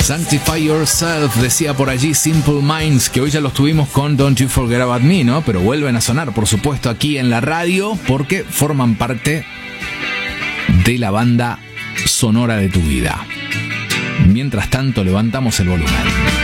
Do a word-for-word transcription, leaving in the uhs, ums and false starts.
Sanctify Yourself, decía por allí Simple Minds, que hoy ya los tuvimos con Don't You Forget About Me, ¿no? Pero vuelven a sonar, por supuesto, aquí en la radio, porque forman parte de la banda sonora de tu vida. Mientras tanto, levantamos el volumen.